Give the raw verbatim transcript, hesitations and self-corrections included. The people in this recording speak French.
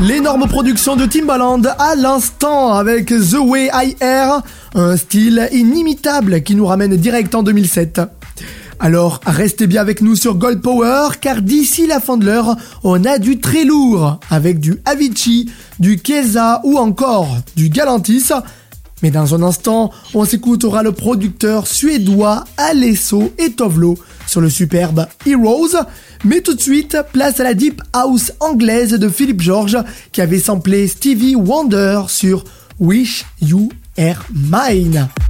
L'énorme production de Timbaland à l'instant avec The Way I Air, un style inimitable qui nous ramène direct en deux mille sept. Alors restez bien avec nous sur Gold Power car d'ici la fin de l'heure, on a du très lourd avec du Avicii, du Keza ou encore du Galantis. Mais dans un instant, on s'écoutera le producteur suédois Alesso et Tovlo sur le superbe Heroes. Mais tout de suite, place à la deep house anglaise de Philip George qui avait samplé Stevie Wonder sur Wish You Were Mine.